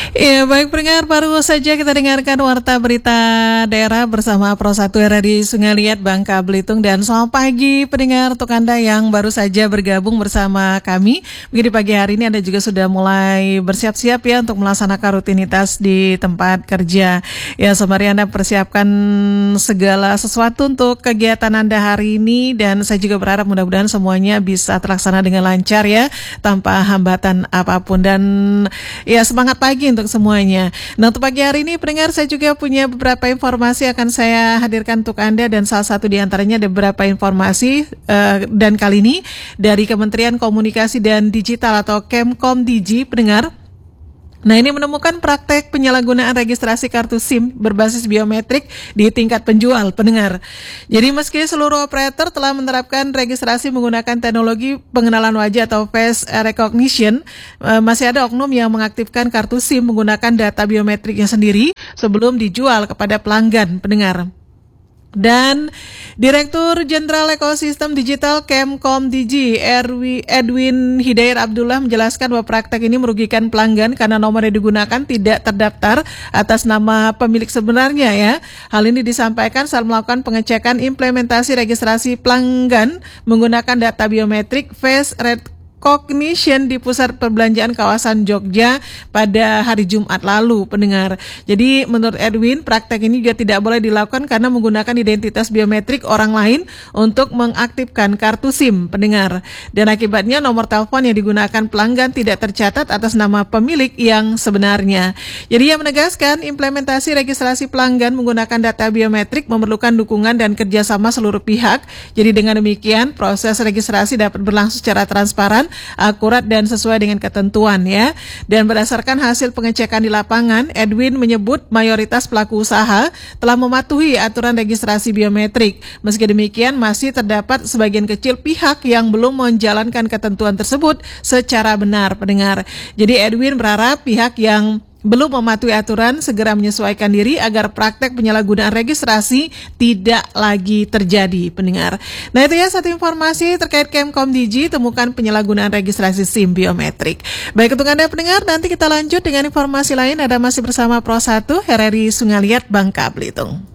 Ya, baik pendengar, baru saja kita dengarkan Warta Berita Daerah bersama Pro 1 RRI Sungai Liat, Bangka Belitung. Dan selamat pagi pendengar, untuk Anda yang baru saja bergabung bersama kami. Mungkin di pagi hari ini Anda juga sudah mulai bersiap-siap ya untuk melaksanakan rutinitas di tempat kerja. Ya, sembari Anda persiapkan segala sesuatu untuk kegiatan Anda hari ini. Dan saya juga berharap mudah-mudahan semuanya bisa terlaksana dengan lancar ya, tanpa hambatan apapun. Dan ya, semangat pagi untuk semuanya. Nah, untuk pagi hari ini pendengar, saya juga punya beberapa informasi akan saya hadirkan untuk Anda, dan salah satu di antaranya ada beberapa informasi dan kali ini dari Kementerian Komunikasi dan Digital atau Kemkomdigi pendengar. Nah, ini menemukan praktek penyalahgunaan registrasi kartu SIM berbasis biometrik di tingkat penjual pendengar. Jadi meski seluruh operator telah menerapkan registrasi menggunakan teknologi pengenalan wajah atau face recognition, masih ada oknum yang mengaktifkan kartu SIM menggunakan data biometriknya sendiri sebelum dijual kepada pelanggan pendengar. Dan Direktur Jenderal Ekosistem Digital Kemkomdigi Edwin Hidayat Abdullah menjelaskan bahwa praktek ini merugikan pelanggan karena nomor yang digunakan tidak terdaftar atas nama pemilik sebenarnya ya. Hal ini disampaikan saat melakukan pengecekan implementasi registrasi pelanggan menggunakan data biometrik face recognition di Pusat Perbelanjaan Kawasan Jogja pada hari Jumat lalu pendengar. Jadi menurut Edwin, praktek ini juga tidak boleh dilakukan karena menggunakan identitas biometrik orang lain untuk mengaktifkan kartu SIM pendengar. Dan akibatnya nomor telepon yang digunakan pelanggan tidak tercatat atas nama pemilik yang sebenarnya. Jadi ia menegaskan implementasi registrasi pelanggan menggunakan data biometrik memerlukan dukungan dan kerjasama seluruh pihak. Jadi dengan demikian proses registrasi dapat berlangsung secara transparan, akurat dan sesuai dengan ketentuan ya. Dan berdasarkan hasil pengecekan di lapangan, Edwin menyebut mayoritas pelaku usaha telah mematuhi aturan registrasi biometrik. Meski demikian masih terdapat sebagian kecil pihak yang belum menjalankan ketentuan tersebut secara benar pendengar. Jadi Edwin berharap pihak yang belum mematuhi aturan segera menyesuaikan diri agar praktek penyalahgunaan registrasi tidak lagi terjadi pendengar. Nah, itu ya satu informasi terkait Kemkomdigi temukan penyalahgunaan registrasi SIM biometrik. Baik untuk Anda pendengar, nanti kita lanjut dengan informasi lain. Ada masih bersama Pro 1 RRI Sungai Liat, Bangka Belitung.